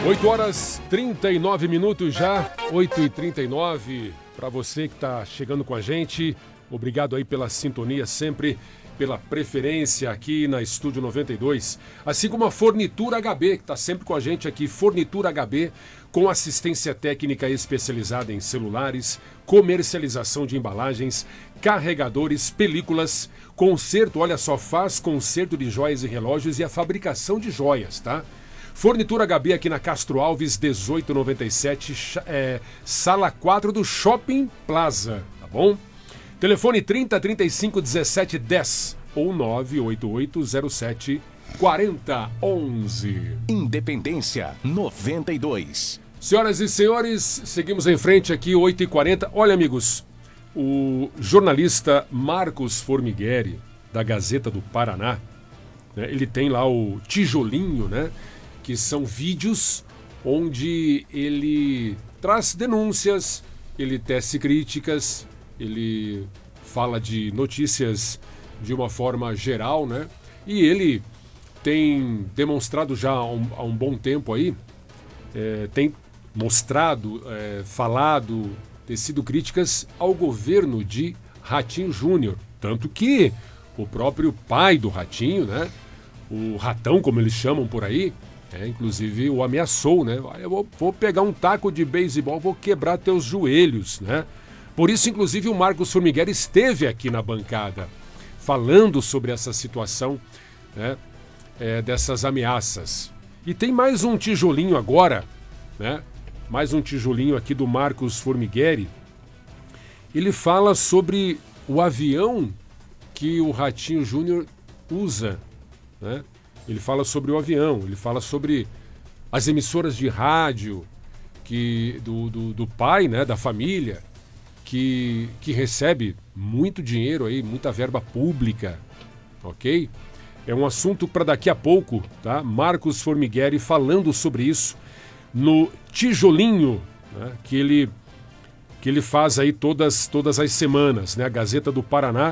8h39 já, 8h39. Para você que está chegando com a gente, obrigado aí pela sintonia sempre, pela preferência aqui na Estúdio 92. Assim como a Fornitura HB, que está sempre com a gente aqui, Fornitura HB, com assistência técnica especializada em celulares, comercialização de embalagens, carregadores, películas, conserto, olha só, faz conserto de joias e relógios e a fabricação de joias, tá? Fornitura HB aqui na Castro Alves, 1897, sala 4 do Shopping Plaza, tá bom? Telefone 30 35 17 10 ou 988 07 40 11. Independência 92. Senhoras e senhores, seguimos em frente aqui, 8h40. Olha, amigos, o jornalista Marcos Formigueri, da Gazeta do Paraná, né, ele tem lá o Tijolinho, né? Que são vídeos onde ele traz denúncias, ele tece críticas, ele fala de notícias de uma forma geral, né? E ele tem demonstrado já há um bom tempo aí, tem mostrado, falado, tecido críticas ao governo de Ratinho Júnior. Tanto que o próprio pai do Ratinho, né? O Ratão, como eles chamam por aí, inclusive o ameaçou, né? Eu vou pegar um taco de beisebol, vou quebrar teus joelhos, né? Por isso, inclusive, o Marcos Formigueri esteve aqui na bancada falando sobre essa situação, né? Dessas ameaças. E tem mais um tijolinho agora, né? Mais um tijolinho aqui do Marcos Formigueri. Ele fala sobre o avião que o Ratinho Júnior usa, né? Ele fala sobre o avião, ele fala sobre as emissoras de rádio do pai, né, da família, que recebe muito dinheiro aí, muita verba pública, ok? É um assunto para daqui a pouco, tá? Marcos Formigueri falando sobre isso no Tijolinho, né, que ele faz aí todas as semanas, né? A Gazeta do Paraná,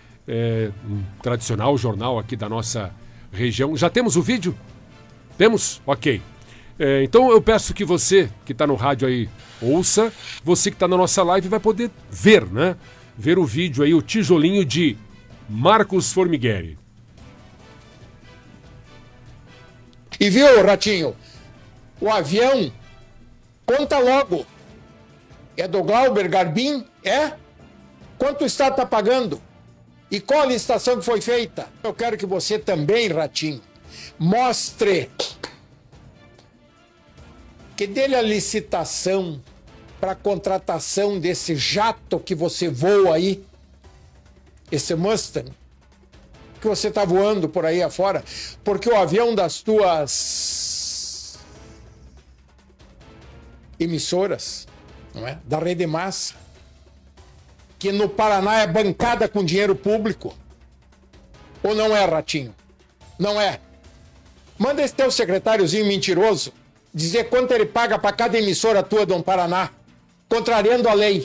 um tradicional jornal aqui da nossa região. Já temos o vídeo? Temos? Ok. Então eu peço que você que está no rádio aí ouça, você que está na nossa live vai poder ver, né? Ver o vídeo aí, o tijolinho de Marcos Formigueri. E viu, Ratinho? O avião, conta logo. É do Glauber Garbim? É? Quanto o Estado está pagando? E qual a licitação que foi feita? Eu quero que você também, Ratinho, mostre que dele a licitação para a contratação desse jato que você voa aí, esse Mustang, que você está voando por aí afora, porque o avião das tuas emissoras, não é? Da Rede Massa, que no Paraná é bancada com dinheiro público. Ou não é, Ratinho? Não é. Manda esse teu secretáriozinho mentiroso dizer quanto ele paga para cada emissora tua do Paraná, contrariando a lei.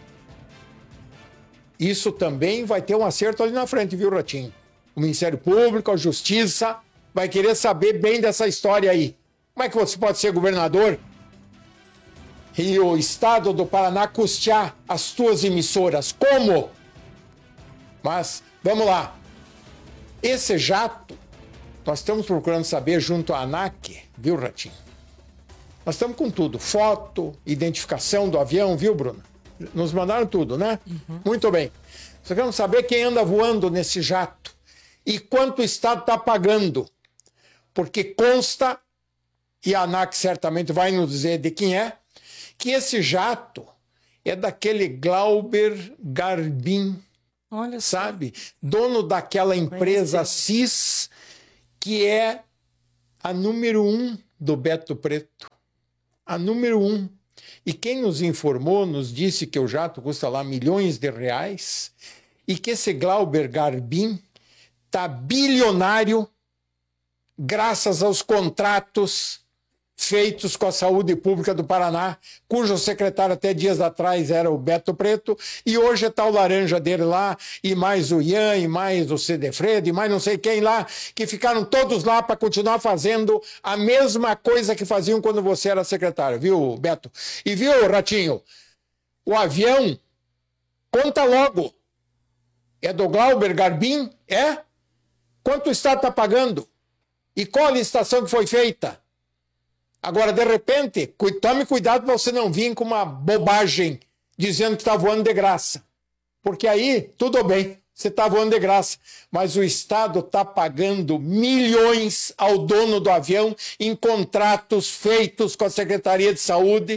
Isso também vai ter um acerto ali na frente, viu, Ratinho? O Ministério Público, a Justiça, vai querer saber bem dessa história aí. Como é que você pode ser governador e o Estado do Paraná custear as tuas emissoras? Como? Mas, vamos lá. Esse jato, nós estamos procurando saber junto à ANAC, viu, Ratinho? Nós estamos com tudo. Foto, identificação do avião, viu, Bruna? Nos mandaram tudo, né? Uhum. Muito bem. Só queremos saber quem anda voando nesse jato e quanto o Estado está pagando. Porque consta, e a ANAC certamente vai nos dizer de quem é, que esse jato é daquele Glauber Garbim, olha, sabe? Dono daquela empresa CIS, que é a número 1 do Beto Preto. A número 1. E quem nos informou, nos disse que o jato custa lá milhões de reais e que esse Glauber Garbim está bilionário graças aos contratos feitos com a saúde pública do Paraná, cujo secretário até dias atrás era o Beto Preto, e hoje está o laranja dele lá, e mais o Ian, e mais o Cedefredo, e mais não sei quem lá, que ficaram todos lá para continuar fazendo a mesma coisa que faziam quando você era secretário, viu, Beto? E viu, Ratinho, o avião, conta logo, é do Glauber Garbim? É? Quanto o Estado está pagando? E qual a licitação que foi feita? Agora, de repente, tome cuidado para você não vir com uma bobagem dizendo que está voando de graça. Porque aí, tudo bem, você está voando de graça. Mas o Estado está pagando milhões ao dono do avião em contratos feitos com a Secretaria de Saúde.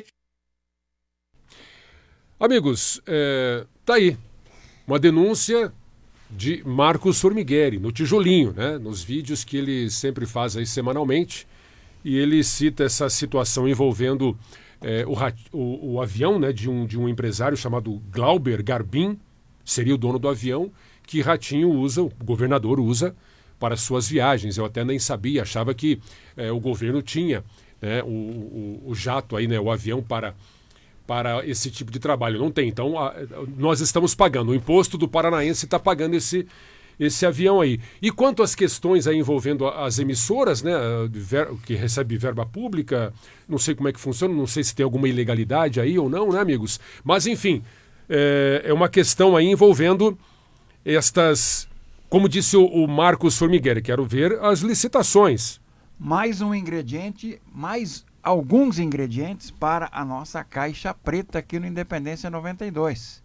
Amigos, tá aí uma denúncia de Marcos Formigueri, no Tijolinho, né? Nos vídeos que ele sempre faz aí semanalmente. E ele cita essa situação envolvendo o avião, né, de um empresário chamado Glauber Garbim, seria o dono do avião, que Ratinho usa, o governador usa, para suas viagens. Eu até nem sabia, achava que o governo tinha, né, o jato aí, né, o avião para esse tipo de trabalho. Não tem. Então, nós estamos pagando. O imposto do paranaense está pagando esse avião aí. E quanto às questões aí envolvendo as emissoras, né, que recebe verba pública, não sei como é que funciona, não sei se tem alguma ilegalidade aí ou não, né, amigos? Mas, enfim, é uma questão aí envolvendo estas, como disse o Marcos Formigueri, quero ver as licitações. Mais um ingrediente, mais alguns ingredientes para a nossa caixa preta aqui no Independência 92.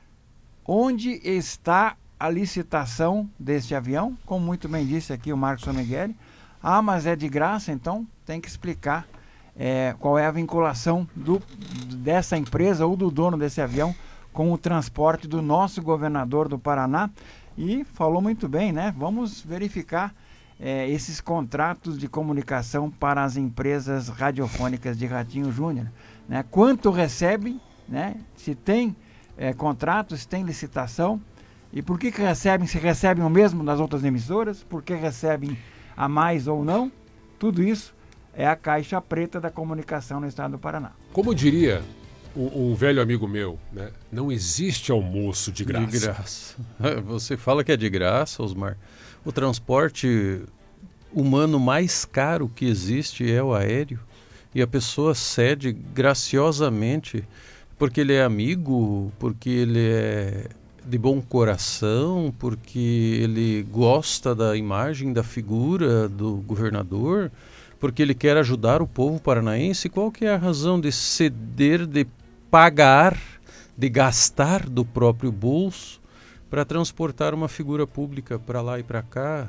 Onde está a licitação deste avião? Como muito bem disse aqui o Marcos Formigueri. Ah, mas é de graça, então tem que explicar qual é a vinculação dessa empresa ou do dono desse avião com o transporte do nosso governador do Paraná. E falou muito bem, né? Vamos verificar esses contratos de comunicação para as empresas radiofônicas de Ratinho Júnior, né? Quanto recebem, né? Se tem contratos, se tem licitação. E por que recebem? Se recebem o mesmo das outras emissoras? Por que recebem a mais ou não? Tudo isso é a caixa preta da comunicação no estado do Paraná. Como diria um velho amigo meu, né? Não existe almoço de graça. De graça. Você fala que é de graça, Osmar. O transporte humano mais caro que existe é o aéreo. E a pessoa cede graciosamente porque ele é amigo, porque ele é de bom coração, porque ele gosta da imagem, da figura do governador, porque ele quer ajudar o povo paranaense. Qual que é a razão de ceder, de pagar, de gastar do próprio bolso para transportar uma figura pública para lá e para cá?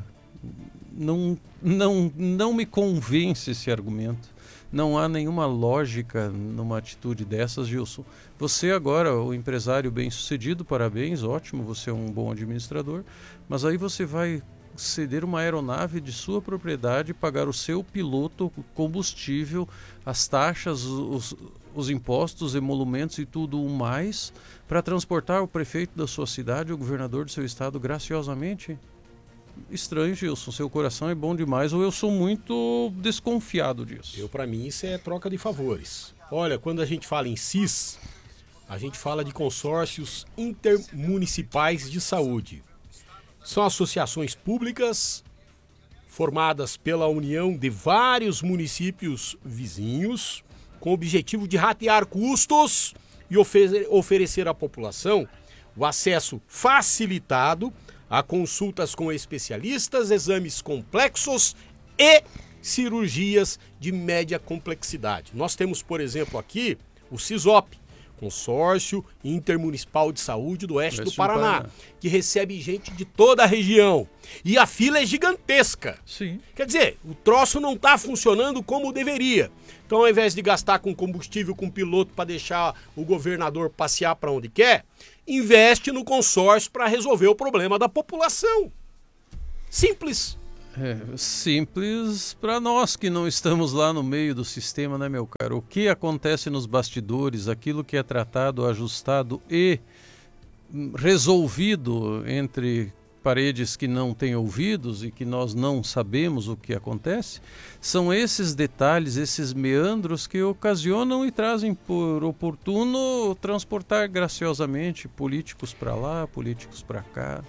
Não me convence esse argumento. Não há nenhuma lógica numa atitude dessas, Gilson. Você agora, o empresário bem-sucedido, parabéns, ótimo, você é um bom administrador, mas aí você vai ceder uma aeronave de sua propriedade, pagar o seu piloto, o combustível, as taxas, os impostos, emolumentos e tudo o mais, para transportar o prefeito da sua cidade, o governador do seu estado, graciosamente? Estranho, Gilson, seu coração é bom demais ou eu sou muito desconfiado disso? Para mim, isso é troca de favores. Olha, quando a gente fala em CIS, a gente fala de consórcios intermunicipais de saúde. São associações públicas formadas pela união de vários municípios vizinhos com o objetivo de ratear custos e oferecer à população o acesso facilitado a consultas com especialistas, exames complexos e cirurgias de média complexidade. Nós temos, por exemplo, aqui o CISOP, Consórcio Intermunicipal de Saúde do Oeste do Paraná, que recebe gente de toda a região. E a fila é gigantesca. Sim. Quer dizer, o troço não está funcionando como deveria. Então, ao invés de gastar com combustível, com piloto para deixar o governador passear para onde quer, investe no consórcio para resolver o problema da população. Simples. Simples para nós que não estamos lá no meio do sistema, né, meu caro? O que acontece nos bastidores, aquilo que é tratado, ajustado e resolvido entre paredes que não têm ouvidos e que nós não sabemos o que acontece, são esses detalhes, esses meandros que ocasionam e trazem por oportuno transportar graciosamente políticos para lá, políticos para cá.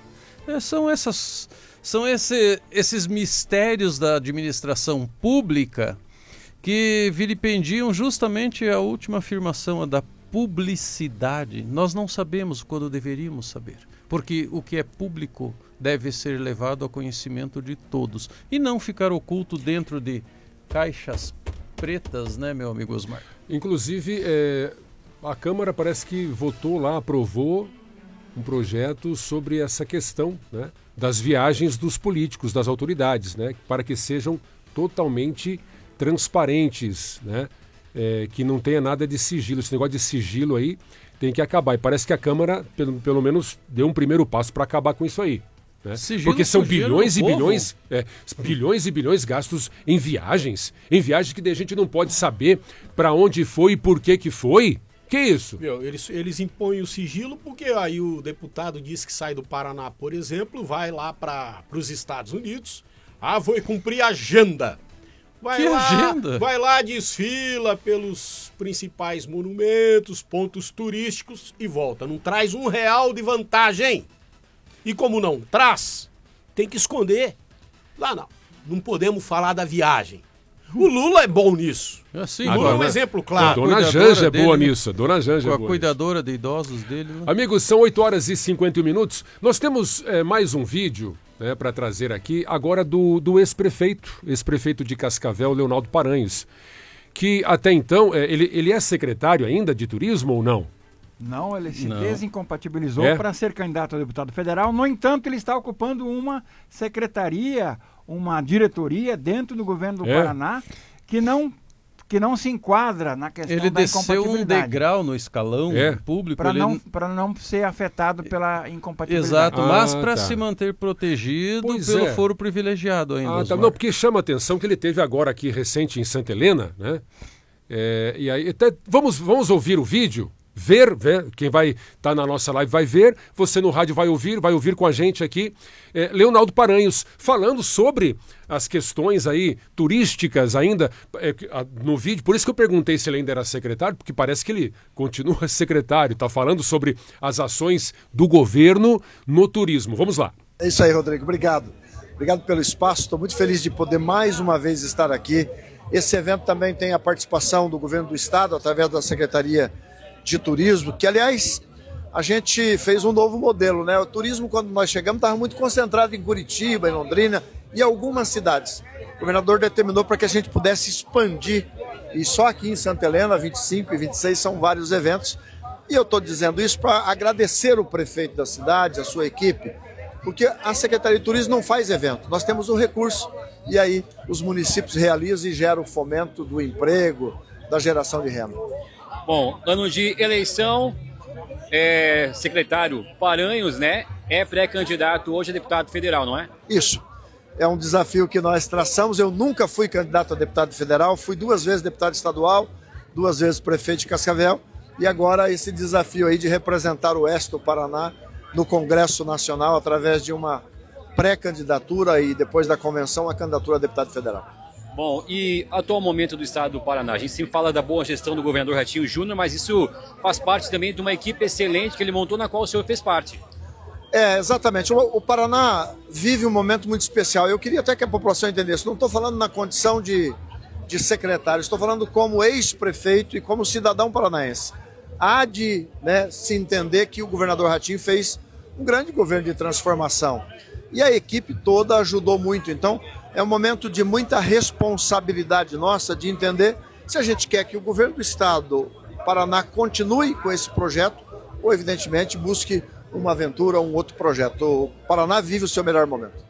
São esses mistérios da administração pública que vilipendiam justamente a última afirmação, a da publicidade. Nós não sabemos quando deveríamos saber, porque o que é público deve ser levado ao conhecimento de todos e não ficar oculto dentro de caixas pretas, né, meu amigo Osmar? Inclusive, a Câmara parece que votou lá, aprovou um projeto sobre essa questão, né, das viagens dos políticos, das autoridades, né, para que sejam totalmente transparentes, né, que não tenha nada de sigilo. Esse negócio de sigilo aí tem que acabar. E parece que a Câmara, pelo menos, deu um primeiro passo para acabar com isso aí. Né? Porque são bilhões e bilhões, bilhões e bilhões gastos em viagens que a gente não pode saber para onde foi e por que foi. Que isso? Eles impõem o sigilo porque aí o deputado diz que sai do Paraná, por exemplo, vai lá para os Estados Unidos. Vou cumprir a agenda. Agenda? Vai lá, desfila pelos principais monumentos, pontos turísticos e volta. Não traz R$1 de vantagem. E como não traz, tem que esconder. Lá não podemos falar da viagem. O Lula é bom nisso. Assim, o Lula é um exemplo claro. Dona Janja é boa nisso. Dona Janja é boa. A cuidadora de idosos dele. Né? Amigos, são 8h51. Nós temos mais um vídeo, né, para trazer aqui, agora do ex-prefeito de Cascavel, Leonardo Paranhos, que até então, ele é secretário ainda de turismo ou não? Não, ele se desincompatibilizou para ser candidato a deputado federal. No entanto, ele está ocupando uma secretaria, uma diretoria dentro do governo do Paraná que não se enquadra na questão da incompatibilidade. Ele desceu um degrau no escalão público. Para não ser afetado pela incompatibilidade. Exato, mas para se manter protegido pelo foro privilegiado ainda. Não, porque chama a atenção que ele teve agora aqui recente em Santa Helena, né? E aí, até, vamos ouvir o vídeo? Ver, quem vai estar na nossa live vai ver, você no rádio vai ouvir com a gente aqui, Leonardo Paranhos, falando sobre as questões aí turísticas ainda no vídeo. Por isso que eu perguntei se ele ainda era secretário, porque parece que ele continua secretário, está falando sobre as ações do governo no turismo. Vamos lá. É isso aí, Rodrigo, obrigado pelo espaço, estou muito feliz de poder mais uma vez estar aqui. Esse evento também tem a participação do governo do estado, através da Secretaria de Turismo, que aliás a gente fez um novo modelo, né? O turismo, quando nós chegamos, estava muito concentrado em Curitiba, em Londrina e algumas cidades. O governador determinou para que a gente pudesse expandir, e só aqui em Santa Helena, 25 e 26 são vários eventos, e eu estou dizendo isso para agradecer o prefeito da cidade, a sua equipe, porque a Secretaria de Turismo não faz evento, nós temos o recurso, e aí os municípios realizam e geram o fomento do emprego, da geração de renda. Bom, ano de eleição, secretário Paranhos, né, é pré-candidato hoje a deputado federal, não é? Isso. É um desafio que nós traçamos. Eu nunca fui candidato a deputado federal, fui 2 vezes deputado estadual, 2 vezes prefeito de Cascavel, e agora esse desafio aí de representar o oeste do Paraná no Congresso Nacional através de uma pré-candidatura e depois da convenção a candidatura a deputado federal. Bom, e atual momento do estado do Paraná? A gente sempre fala da boa gestão do governador Ratinho Júnior, mas isso faz parte também de uma equipe excelente que ele montou, na qual o senhor fez parte. Exatamente. O Paraná vive um momento muito especial. Eu queria até que a população entendesse. Não estou falando na condição de secretário, estou falando como ex-prefeito e como cidadão paranaense. Há de se entender que o governador Ratinho fez um grande governo de transformação. E a equipe toda ajudou muito. Então, é um momento de muita responsabilidade nossa de entender se a gente quer que o governo do estado do Paraná continue com esse projeto ou, evidentemente, busque uma aventura, um outro projeto. O Paraná vive o seu melhor momento.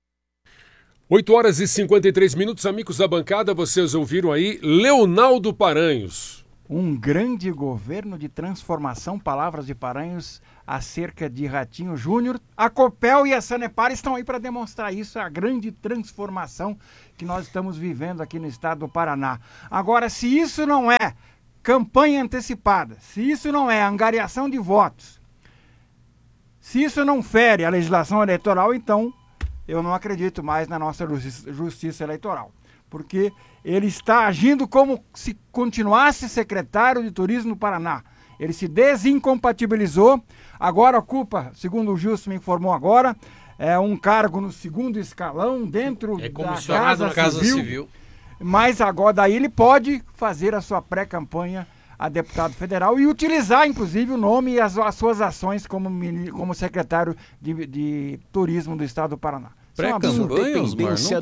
8h53, amigos da bancada, vocês ouviram aí Leonardo Paranhos. Um grande governo de transformação, palavras de Paranhos acerca de Ratinho Júnior. A Copel e a Sanepar estão aí para demonstrar isso, a grande transformação que nós estamos vivendo aqui no estado do Paraná. Agora, se isso não é campanha antecipada, se isso não é angariação de votos, Se isso não fere a legislação eleitoral, então eu não acredito mais na nossa justiça eleitoral. Porque ele está agindo como se continuasse secretário de Turismo do Paraná. Ele se desincompatibilizou, agora ocupa, segundo o Justo me informou agora, um cargo no segundo escalão dentro da Casa Civil. Mas agora daí ele pode fazer a sua pré-campanha a deputado federal e utilizar, inclusive, o nome e as suas ações como secretário de Turismo do Estado do Paraná. Pré-campanha, Independência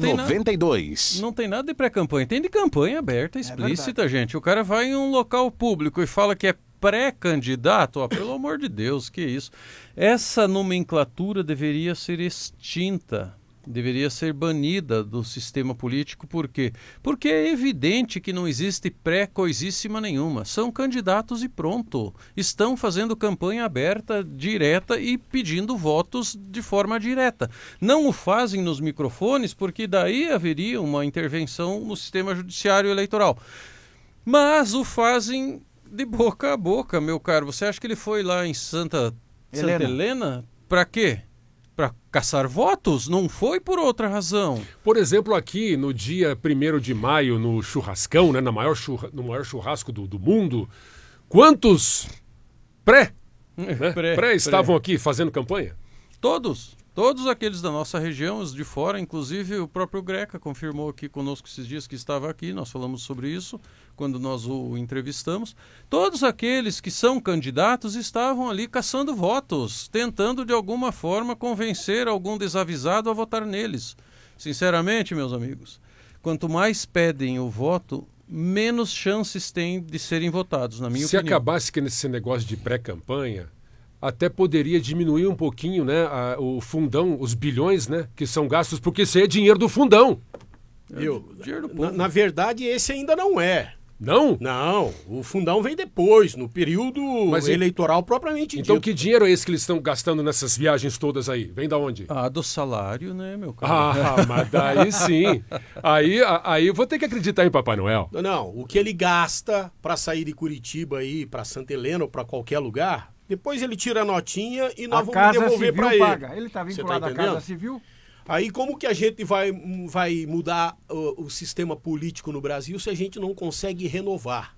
92. Não tem nada de pré-campanha, tem de campanha aberta, explícita, gente. O cara vai em um local público e fala que é pré-candidato, pelo amor de Deus, que isso? Essa nomenclatura deveria ser extinta. Deveria ser banida do sistema político, por quê? Porque é evidente que não existe pré-coisíssima nenhuma. São candidatos e pronto. Estão fazendo campanha aberta, direta e pedindo votos de forma direta. Não o fazem nos microfones, porque daí haveria uma intervenção no sistema judiciário eleitoral. Mas o fazem de boca a boca, meu caro. Você acha que ele foi lá em Santa Helena? Para quê? Para caçar votos? Não foi por outra razão. Por exemplo, aqui no dia 1º de maio, no churrascão, né, no maior churrasco do mundo, quantos pré estavam aqui fazendo campanha? Todos aqueles da nossa região, os de fora, inclusive o próprio Greca confirmou aqui conosco esses dias que estava aqui, nós falamos sobre isso quando nós o entrevistamos. Todos aqueles que são candidatos estavam ali caçando votos, tentando de alguma forma convencer algum desavisado a votar neles. Sinceramente, meus amigos, quanto mais pedem o voto, menos chances têm de serem votados, na minha opinião. Se acabasse que nesse negócio de pré-campanha, até poderia diminuir um pouquinho, né, o fundão, os bilhões, né, que são gastos, porque isso aí é dinheiro do fundão. Dinheiro do povo. Na verdade, esse ainda não é. Não? Não, o fundão vem depois, no período eleitoral propriamente dito. Então que dinheiro é esse que eles estão gastando nessas viagens todas aí? Vem da onde? Do salário, né, meu caro? Mas daí sim. Aí eu vou ter que acreditar em Papai Noel. Não, o que ele gasta para sair de Curitiba aí, para Santa Helena ou para qualquer lugar, depois ele tira a notinha e nós vamos devolver para ele. Paga. Ele está vinculado à Casa Civil? Aí como que a gente vai mudar o sistema político no Brasil se a gente não consegue renovar?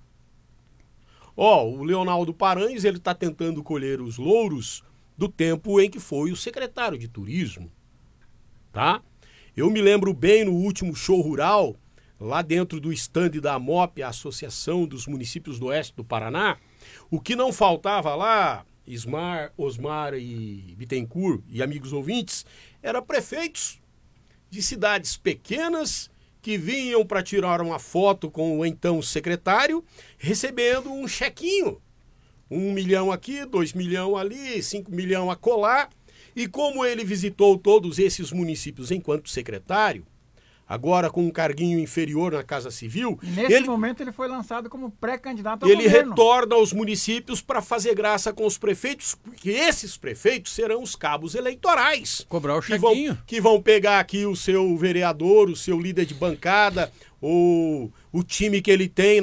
O Leonardo Paranhos, ele está tentando colher os louros do tempo em que foi o secretário de Turismo, tá? Eu me lembro bem no último show rural, lá dentro do estande da AMOP, a Associação dos Municípios do Oeste do Paraná, o que não faltava lá, Osmar e Bittencourt e amigos ouvintes, eram prefeitos de cidades pequenas que vinham para tirar uma foto com o então secretário, recebendo um chequinho. 1 milhão aqui, 2 milhões ali, 5 milhões acolá. E como ele visitou todos esses municípios enquanto secretário, agora com um carguinho inferior na Casa Civil... E nesse momento ele foi lançado como pré-candidato ao governo. Ele retorna aos municípios para fazer graça com os prefeitos, porque esses prefeitos serão os cabos eleitorais. Cobrar o chequinho. Que vão pegar aqui o seu vereador, o seu líder de bancada, o time que ele tem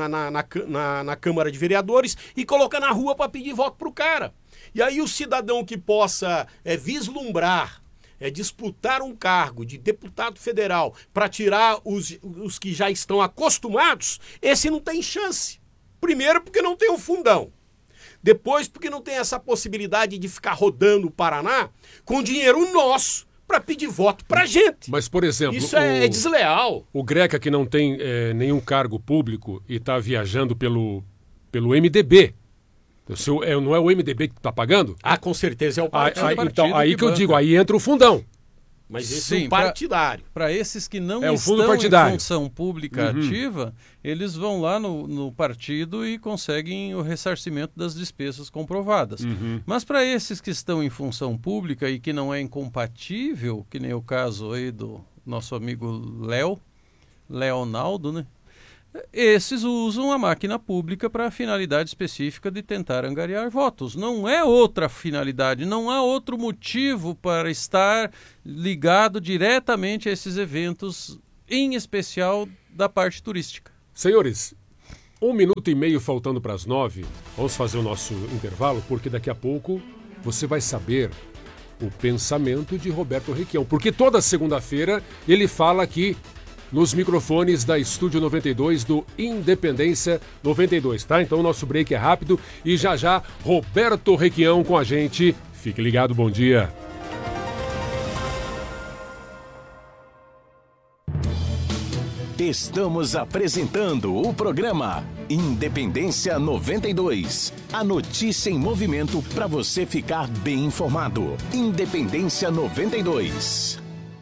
na Câmara de Vereadores e colocar na rua para pedir voto para o cara. E aí o cidadão que possa vislumbrar, disputar um cargo de deputado federal para tirar os que já estão acostumados, esse não tem chance. Primeiro porque não tem o fundão. Depois porque não tem essa possibilidade de ficar rodando o Paraná com dinheiro nosso para pedir voto para gente. Mas, por exemplo... Isso é desleal. O Greca, que não tem nenhum cargo público e está viajando pelo MDB... não é o MDB que está pagando? Com certeza é o partido. Então, aí que eu digo, aí entra o fundão. Mas esse é um partidário. Para esses que não estão em função pública ativa, eles vão lá no partido e conseguem o ressarcimento das despesas comprovadas. Mas para esses que estão em função pública e que não é incompatível, que nem o caso aí do nosso amigo Leonardo, né? Esses usam a máquina pública para a finalidade específica de tentar angariar votos. Não é outra finalidade, não há outro motivo para estar ligado diretamente a esses eventos, em especial da parte turística. Senhores, 1 minuto e meio faltando para as 9, vamos fazer o nosso intervalo, porque daqui a pouco você vai saber o pensamento de Roberto Requião. Porque toda segunda-feira ele fala aqui nos microfones da Estúdio 92 do Independência 92, tá? Então o nosso break é rápido e já Roberto Requião com a gente. Fique ligado, bom dia. Estamos apresentando o programa Independência 92. A notícia em movimento para você ficar bem informado. Independência 92.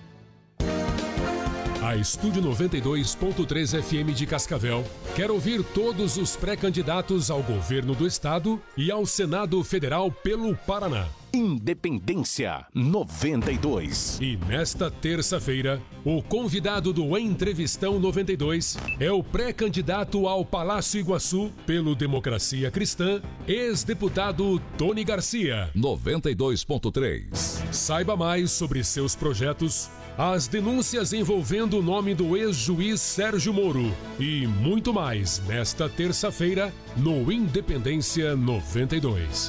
A Estúdio 92.3 FM de Cascavel quer ouvir todos os pré-candidatos ao governo do estado e ao Senado Federal pelo Paraná. Independência 92. E nesta terça-feira, o convidado do Entrevistão 92 é o pré-candidato ao Palácio Iguaçu pelo Democracia Cristã, ex-deputado Tony Garcia. 92.3. Saiba mais sobre seus projetos, as denúncias envolvendo o nome do ex-juiz Sérgio Moro e muito mais nesta terça-feira no Independência 92.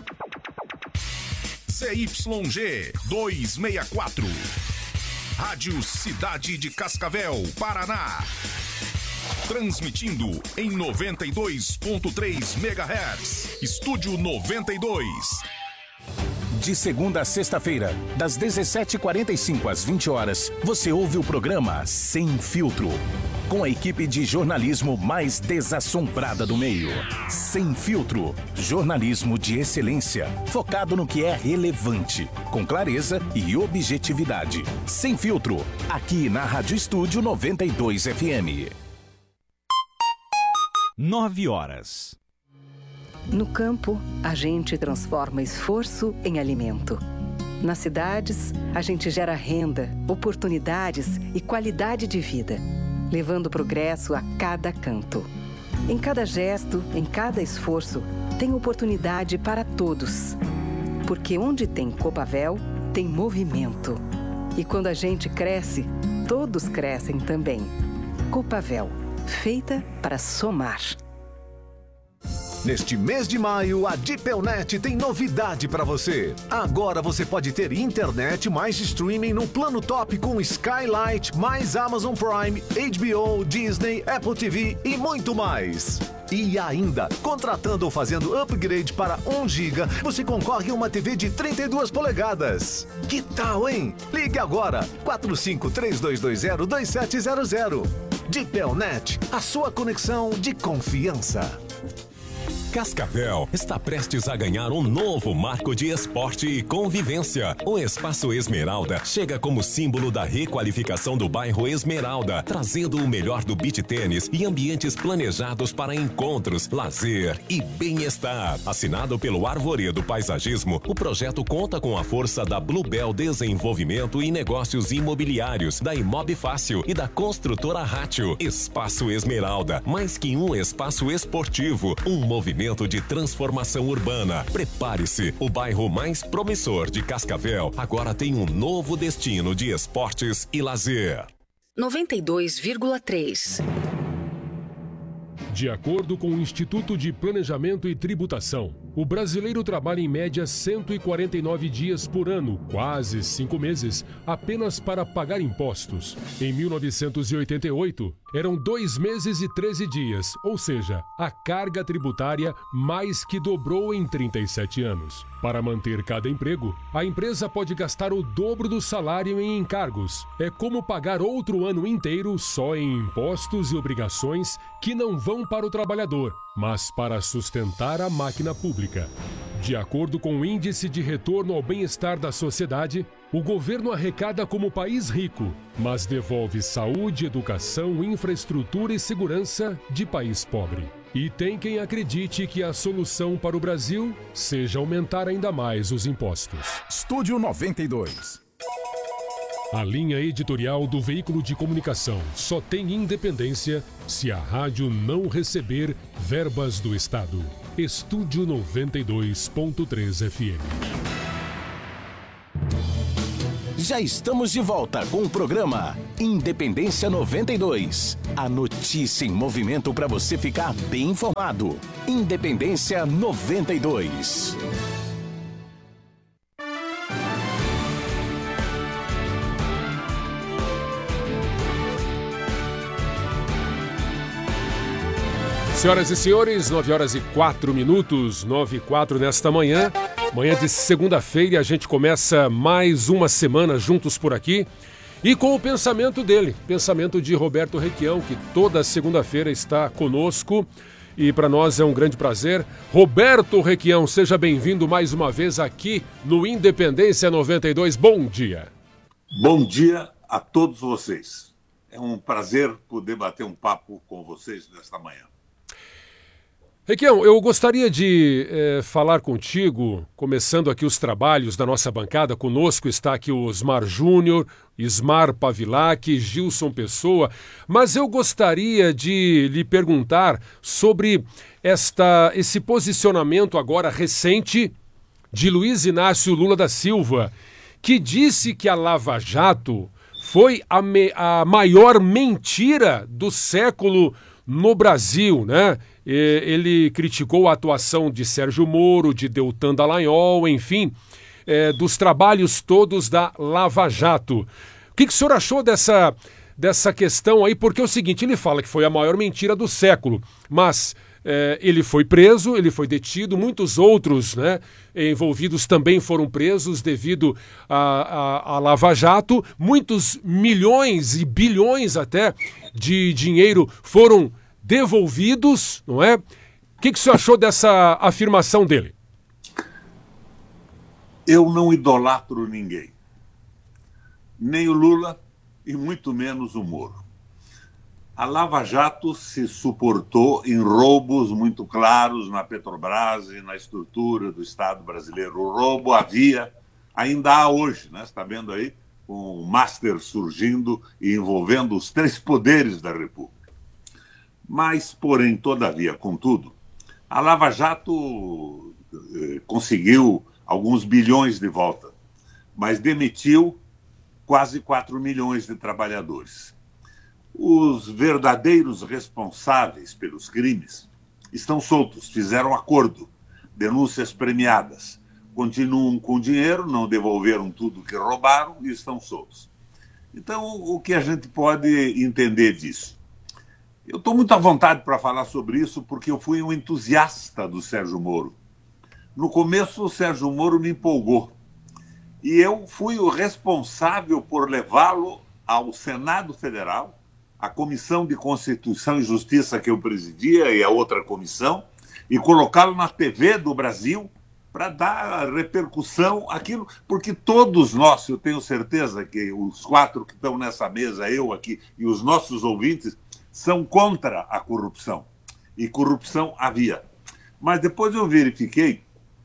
CYG 264. Rádio Cidade de Cascavel, Paraná. Transmitindo em 92.3 MHz. Estúdio 92. De segunda a sexta-feira, das 17h45 às 20 horas, você ouve o programa Sem Filtro. Com a equipe de jornalismo mais desassombrada do meio. Sem Filtro. Jornalismo de excelência, focado no que é relevante, com clareza e objetividade. Sem Filtro, aqui na Rádio Estúdio 92 FM. 9 horas. No campo, a gente transforma esforço em alimento. Nas cidades, a gente gera renda, oportunidades e qualidade de vida, levando progresso a cada canto. Em cada gesto, em cada esforço, tem oportunidade para todos. Porque onde tem Copavel, tem movimento. E quando a gente cresce, todos crescem também. Copavel, feita para somar. Neste mês de maio, a Dipelnet tem novidade para você. Agora você pode ter internet mais streaming no plano top com Skylight, mais Amazon Prime, HBO, Disney, Apple TV e muito mais. E ainda, contratando ou fazendo upgrade para 1 GB, você concorre a uma TV de 32 polegadas. Que tal, hein? Ligue agora, 4532202700. Dipelnet, a sua conexão de confiança. Cascavel está prestes a ganhar um novo marco de esporte e convivência. O Espaço Esmeralda chega como símbolo da requalificação do bairro Esmeralda, trazendo o melhor do beach tênis e ambientes planejados para encontros, lazer e bem-estar. Assinado pelo Arvoredo Paisagismo, o projeto conta com a força da Bluebell Desenvolvimento e Negócios Imobiliários, da Imob Fácil e da construtora Ratio. Espaço Esmeralda, mais que um espaço esportivo, um movimento de transformação urbana. Prepare-se, o bairro mais promissor de Cascavel agora tem um novo destino de esportes e lazer. 92,3. De acordo com o Instituto de Planejamento e Tributação, o brasileiro trabalha em média 149 dias por ano, quase 5 meses, apenas para pagar impostos. Em 1988, eram 2 meses e 13 dias, ou seja, a carga tributária mais que dobrou em 37 anos. Para manter cada emprego, a empresa pode gastar o dobro do salário em encargos. É como pagar outro ano inteiro só em impostos e obrigações que não vão para o trabalhador, mas para sustentar a máquina pública. De acordo com o Índice de Retorno ao Bem-Estar da Sociedade, o governo arrecada como país rico, mas devolve saúde, educação, infraestrutura e segurança de país pobre. E tem quem acredite que a solução para o Brasil seja aumentar ainda mais os impostos. Estúdio 92. A linha editorial do veículo de comunicação só tem independência se a rádio não receber verbas do Estado. Estúdio 92.3 FM. Já estamos de volta com o programa Independência 92. A notícia em movimento para você ficar bem informado. Independência 92. Senhoras e senhores, 9h04, 9h04 nesta manhã. Manhã de segunda-feira, a gente começa mais uma semana juntos por aqui. E com o pensamento dele, pensamento de Roberto Requião, que toda segunda-feira está conosco. E para nós é um grande prazer. Roberto Requião, seja bem-vindo mais uma vez aqui no Independência 92. Bom dia. Bom dia a todos vocês. É um prazer poder bater um papo com vocês nesta manhã. Requião, eu gostaria de falar contigo, começando aqui os trabalhos da nossa bancada. Conosco está aqui o Osmar Júnior, Ismar Pavilac, Gilson Pessoa, mas eu gostaria de lhe perguntar sobre esse posicionamento agora recente de Luiz Inácio Lula da Silva, que disse que a Lava Jato foi a maior mentira do século no Brasil, né? Ele criticou a atuação de Sérgio Moro, de Deltan Dallagnol, enfim, dos trabalhos todos da Lava Jato. O que o senhor achou dessa questão aí? Porque é o seguinte, ele fala que foi a maior mentira do século, mas ele foi preso, ele foi detido, muitos outros, né, envolvidos também foram presos devido à Lava Jato, muitos milhões e bilhões até de dinheiro foram devolvidos, não é? O que o senhor achou dessa afirmação dele? Eu não idolatro ninguém. Nem o Lula e muito menos o Moro. A Lava Jato se suportou em roubos muito claros na Petrobras e na estrutura do Estado brasileiro. O roubo havia, ainda há hoje, né? Você está vendo aí, com o Master surgindo e envolvendo os três poderes da República. Mas, porém, todavia, contudo, a Lava Jato conseguiu alguns bilhões de volta, mas demitiu quase 4 milhões de trabalhadores. Os verdadeiros responsáveis pelos crimes estão soltos, fizeram acordo, denúncias premiadas, continuam com dinheiro, não devolveram tudo que roubaram e estão soltos. Então, o que a gente pode entender disso? Eu estou muito à vontade para falar sobre isso porque eu fui um entusiasta do Sérgio Moro. No começo, o Sérgio Moro me empolgou. E eu fui o responsável por levá-lo ao Senado Federal, à Comissão de Constituição e Justiça que eu presidia e a outra comissão, e colocá-lo na TV do Brasil para dar repercussão àquilo, porque todos nós, eu tenho certeza que os 4 que estão nessa mesa, eu aqui e os nossos ouvintes, são contra a corrupção. E corrupção havia. Mas depois eu verifiquei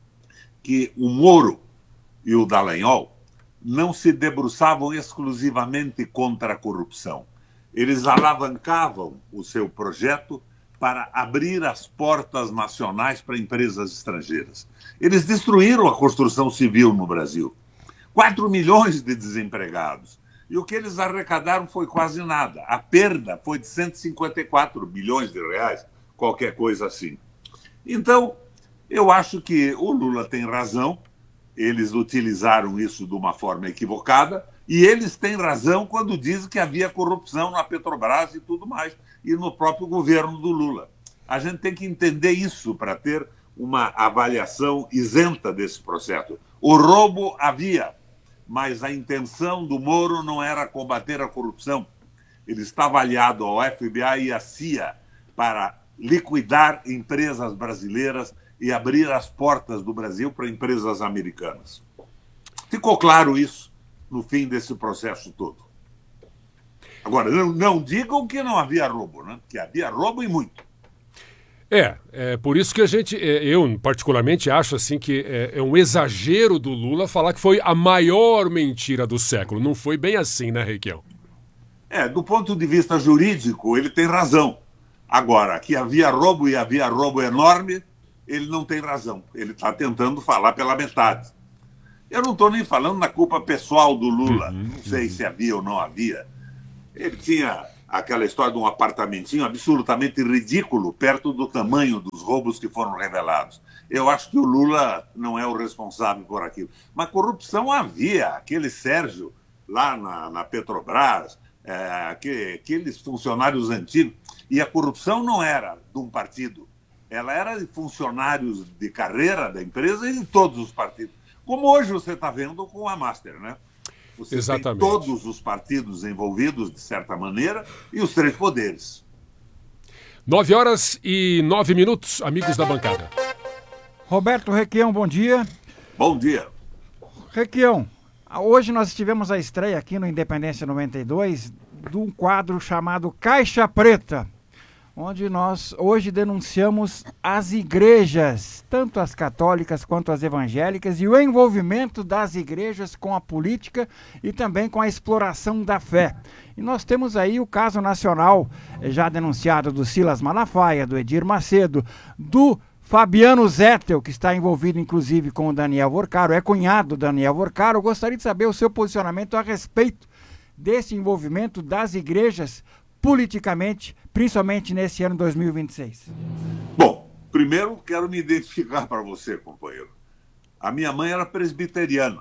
que o Moro e o Dallagnol não se debruçavam exclusivamente contra a corrupção. Eles alavancavam o seu projeto para abrir as portas nacionais para empresas estrangeiras. Eles destruíram a construção civil no Brasil. 4 milhões de desempregados. E o que eles arrecadaram foi quase nada. A perda foi de 154 bilhões de reais, qualquer coisa assim. Então, eu acho que o Lula tem razão, eles utilizaram isso de uma forma equivocada, e eles têm razão quando dizem que havia corrupção na Petrobras e tudo mais, e no próprio governo do Lula. A gente tem que entender isso para ter uma avaliação isenta desse processo. O roubo havia, mas a intenção do Moro não era combater a corrupção. Ele estava aliado ao FBI e à CIA para liquidar empresas brasileiras e abrir as portas do Brasil para empresas americanas. Ficou claro isso no fim desse processo todo. Agora, não digam que não havia roubo, né? Que havia roubo e muito. É por isso que eu particularmente acho assim que é um exagero do Lula falar que foi a maior mentira do século. Não foi bem assim, né, Requião? Do ponto de vista jurídico, ele tem razão. Agora, que havia roubo e havia roubo enorme, ele não tem razão. Ele está tentando falar pela metade. Eu não estou nem falando na culpa pessoal do Lula. Não sei se havia ou não havia. Ele tinha aquela história de um apartamentinho absolutamente ridículo perto do tamanho dos roubos que foram revelados. Eu acho que o Lula não é o responsável por aquilo. Mas corrupção havia. Aquele Sérgio lá na Petrobras aqueles funcionários antigos. E a corrupção não era de um partido, ela era de funcionários de carreira da empresa e de todos os partidos. Como hoje você está vendo com a Master, né? Você Exatamente. tem todos os partidos envolvidos, de certa maneira, e os 3 poderes. 9h09, amigos da bancada. Roberto Requião, bom dia. Bom dia. Requião, hoje nós tivemos a estreia aqui no Independência 92 de um quadro chamado Caixa Preta, onde nós hoje denunciamos as igrejas, tanto as católicas quanto as evangélicas, e o envolvimento das igrejas com a política e também com a exploração da fé. E nós temos aí o caso nacional já denunciado do Silas Malafaia, do Edir Macedo, do Fabiano Zettel, que está envolvido inclusive com o Daniel Vorcaro, é cunhado do Daniel Vorcaro. Eu gostaria de saber o seu posicionamento a respeito desse envolvimento das igrejas politicamente, principalmente nesse ano 2026. Bom, primeiro quero me identificar para você, companheiro. A minha mãe era presbiteriana,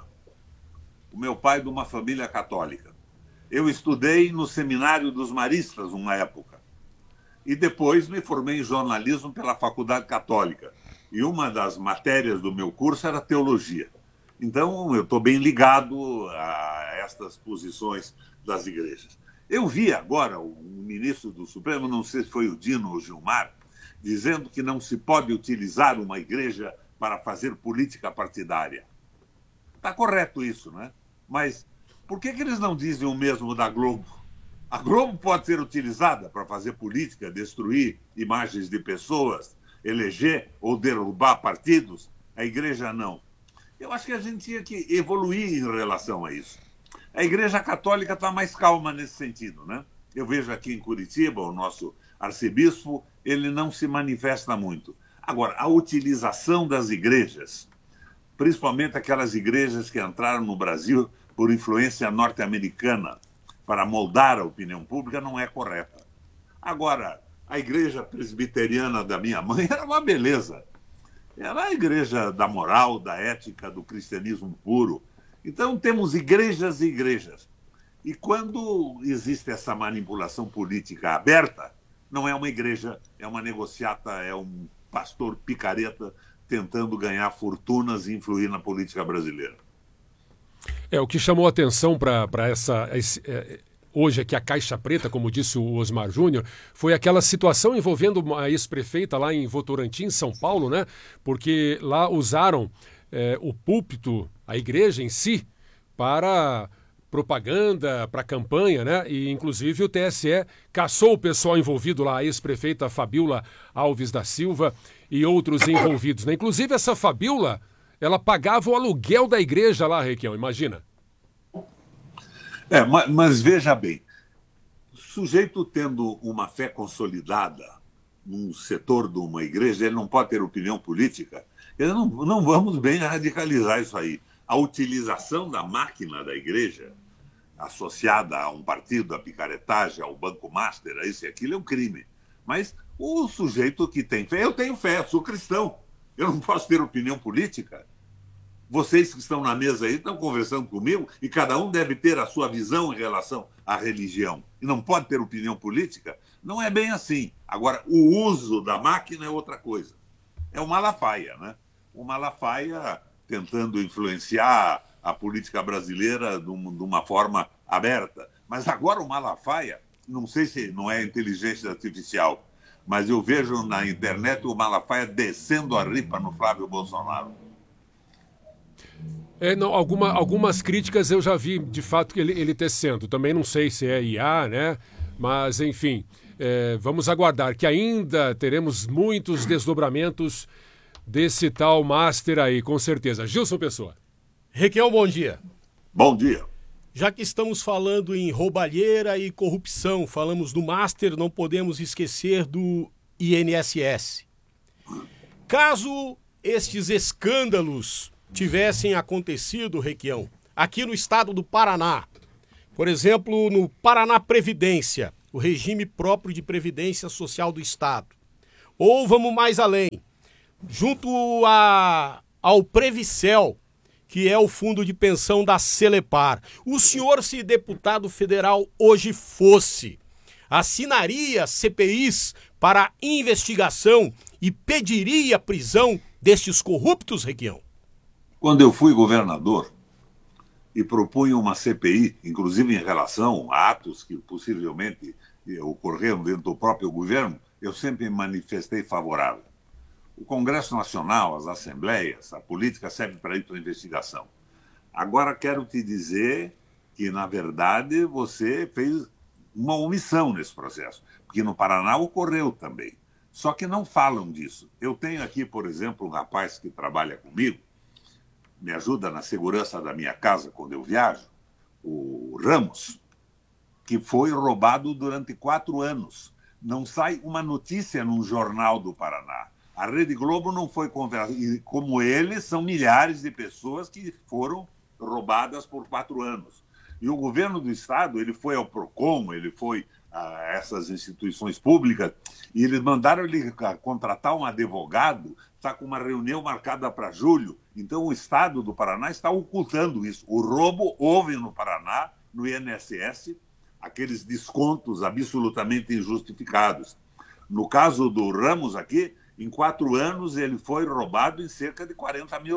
o meu pai de uma família católica. Eu estudei no Seminário dos Maristas uma época e depois me formei em jornalismo pela Faculdade Católica. E uma das matérias do meu curso era teologia. Então, eu estou bem ligado a estas posições das igrejas. Eu vi agora o ministro do Supremo, não sei se foi o Dino ou o Gilmar, dizendo que não se pode utilizar uma igreja para fazer política partidária. Está correto isso, né? Mas por que eles não dizem o mesmo da Globo? A Globo pode ser utilizada para fazer política, destruir imagens de pessoas, eleger ou derrubar partidos. A igreja não. Eu acho que a gente tinha que evoluir em relação a isso. A Igreja Católica está mais calma nesse sentido, né? Eu vejo aqui em Curitiba, o nosso arcebispo, ele não se manifesta muito. Agora, a utilização das igrejas, principalmente aquelas igrejas que entraram no Brasil por influência norte-americana para moldar a opinião pública, não é correta. Agora, a igreja presbiteriana da minha mãe era uma beleza. Era a igreja da moral, da ética, do cristianismo puro. Então, temos igrejas e igrejas. E quando existe essa manipulação política aberta, não é uma igreja, é uma negociata, é um pastor picareta tentando ganhar fortunas e influir na política brasileira. O que chamou a atenção para hoje aqui a Caixa Preta, como disse o Osmar Júnior, foi aquela situação envolvendo a ex-prefeita lá em Votorantim, São Paulo, né? Porque lá usaram o púlpito, a igreja em si, para propaganda, para campanha, né? E inclusive o TSE caçou o pessoal envolvido lá, a ex-prefeita Fabíola Alves da Silva e outros envolvidos, né? Inclusive essa Fabíola, ela pagava o aluguel da igreja lá, Requião, imagina. Mas veja bem, o sujeito tendo uma fé consolidada num setor de uma igreja, ele não pode ter opinião política. Não vamos bem radicalizar isso aí. A utilização da máquina da igreja, associada a um partido, a picaretagem, ao Banco Master, a isso e aquilo, é um crime. Mas o sujeito que tem fé, eu tenho fé, sou cristão, eu não posso ter opinião política. Vocês que estão na mesa aí estão conversando comigo e cada um deve ter a sua visão em relação à religião. E não pode ter opinião política? Não é bem assim. Agora, o uso da máquina é outra coisa. É o Malafaia, né? O Malafaia tentando influenciar a política brasileira de uma forma aberta. Mas agora o Malafaia, não sei se não é inteligência artificial, mas eu vejo na internet o Malafaia descendo a ripa no Flávio Bolsonaro. Algumas críticas eu já vi, de fato, que ele tecendo. Também não sei se é IA, né? Mas, enfim, vamos aguardar que ainda teremos muitos desdobramentos desse tal Master aí, com certeza. Gilson Pessoa. Requião, bom dia. Bom dia. Já que estamos falando em roubalheira e corrupção, falamos do Master, não podemos esquecer do INSS. Caso estes escândalos tivessem acontecido, Requião, aqui no estado do Paraná, por exemplo, no Paraná Previdência, o regime próprio de previdência social do estado, ou vamos mais além, junto ao Previcel, que é o fundo de pensão da Celepar. O senhor, se deputado federal hoje fosse, assinaria CPIs para investigação e pediria prisão destes corruptos, Requião? Quando eu fui governador e propunha uma CPI, inclusive em relação a atos que possivelmente ocorreram dentro do próprio governo, eu sempre me manifestei favorável. O Congresso Nacional, as assembleias, a política serve para ir para a investigação. Agora quero te dizer que, na verdade, você fez uma omissão nesse processo, porque no Paraná ocorreu também. Só que não falam disso. Eu tenho aqui, por exemplo, um rapaz que trabalha comigo, me ajuda na segurança da minha casa quando eu viajo, o Ramos, que foi roubado durante 4 anos. Não sai uma notícia num jornal do Paraná. A Rede Globo não foi conversada. E como ele, são milhares de pessoas que foram roubadas por 4 anos. E o governo do estado, ele foi ao PROCON, ele foi a essas instituições públicas, e eles mandaram ele contratar um advogado, está com uma reunião marcada para julho. Então o estado do Paraná está ocultando isso. O roubo houve no Paraná, no INSS, aqueles descontos absolutamente injustificados. No caso do Ramos aqui, em 4 anos ele foi roubado em cerca de R$40 mil.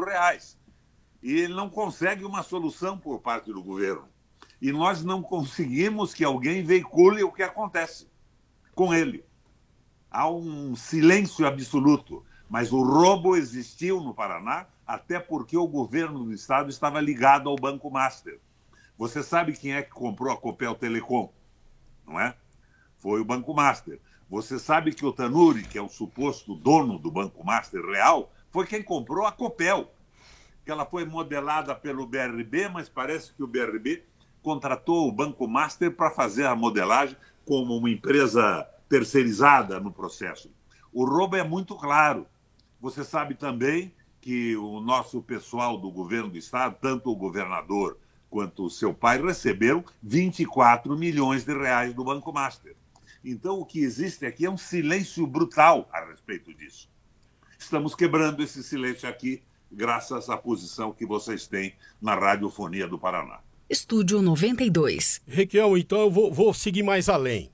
E ele não consegue uma solução por parte do governo. E nós não conseguimos que alguém veicule o que acontece com ele. Há um silêncio absoluto. Mas o roubo existiu no Paraná, até porque o governo do estado estava ligado ao Banco Master. Você sabe quem é que comprou a Copel Telecom, não é? Foi o Banco Master. Você sabe que o Tanuri, que é o suposto dono do Banco Master real, foi quem comprou a Copel, que ela foi modelada pelo BRB, mas parece que o BRB contratou o Banco Master para fazer a modelagem como uma empresa terceirizada no processo. O roubo é muito claro. Você sabe também que o nosso pessoal do governo do estado, tanto o governador quanto o seu pai, receberam R$24 milhões do Banco Master. Então, o que existe aqui é um silêncio brutal a respeito disso. Estamos quebrando esse silêncio aqui, graças à posição que vocês têm na Radiofonia do Paraná. Estúdio 92. Requião, então eu vou seguir mais além.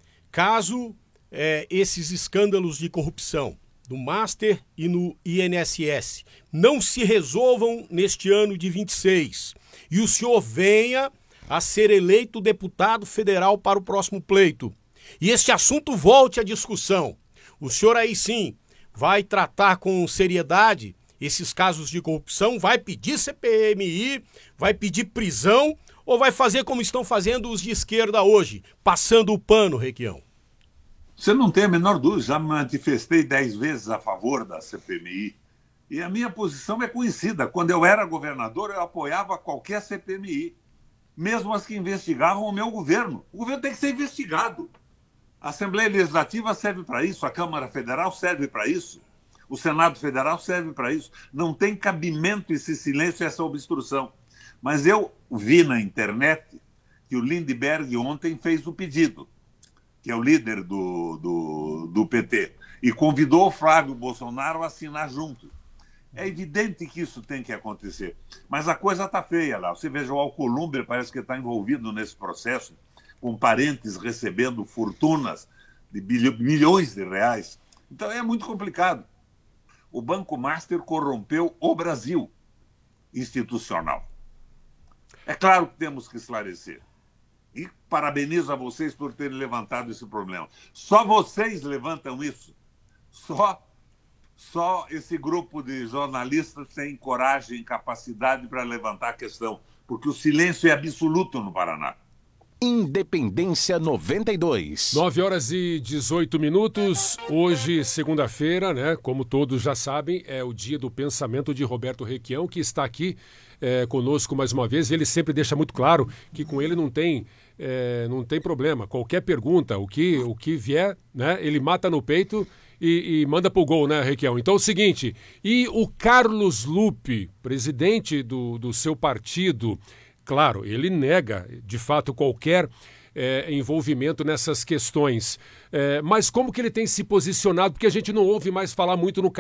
Caso esses escândalos de corrupção do Master e no INSS não se resolvam neste ano de 26 e o senhor venha a ser eleito deputado federal para o próximo pleito, e este assunto volte à discussão, o senhor aí sim vai tratar com seriedade esses casos de corrupção, vai pedir CPMI, vai pedir prisão, ou vai fazer como estão fazendo os de esquerda hoje, passando o pano, Requião? Você não tem a menor dúvida, já me manifestei 10 vezes a favor da CPMI. E a minha posição é conhecida. Quando eu era governador, eu apoiava qualquer CPMI, mesmo as que investigavam o meu governo. O governo tem que ser investigado. A Assembleia Legislativa serve para isso, a Câmara Federal serve para isso, o Senado Federal serve para isso. Não tem cabimento esse silêncio e essa obstrução. Mas eu vi na internet que o Lindbergh ontem fez o pedido, que é o líder do PT, e convidou o Flávio Bolsonaro a assinar junto. É evidente que isso tem que acontecer. Mas a coisa está feia lá. Você veja, o Alcolumbre parece que está envolvido nesse processo, com parentes recebendo fortunas de milhões de reais. Então é muito complicado. O Banco Master corrompeu o Brasil institucional. É claro que temos que esclarecer. E parabenizo a vocês por terem levantado esse problema. Só vocês levantam isso. Só esse grupo de jornalistas tem coragem e capacidade para levantar a questão, porque o silêncio é absoluto no Paraná. Independência 92. 9h18. Hoje, segunda-feira, né? Como todos já sabem, é o dia do pensamento de Roberto Requião, que está aqui conosco mais uma vez. Ele sempre deixa muito claro que com ele não tem problema. Qualquer pergunta, o que vier, né? Ele mata no peito e manda pro gol, né, Requião? Então é o seguinte, e o Carlos Lupe, presidente do seu partido, claro, ele nega, de fato, qualquer envolvimento nessas questões. Mas como que ele tem se posicionado? Porque a gente não ouve mais falar muito no